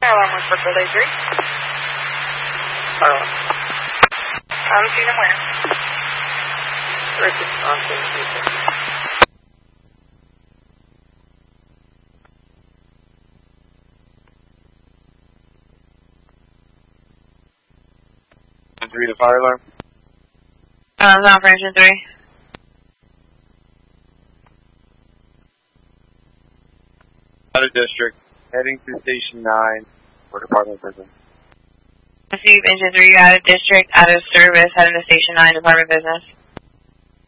Vamos por Delay 3. I'm seeing him where? Richard on 3, the fire alarm. Operation 3. Out of district, heading to Station 9 for Department of Business. Receive Engine 3, out of district, out of service, heading to Station 9, Department of Business.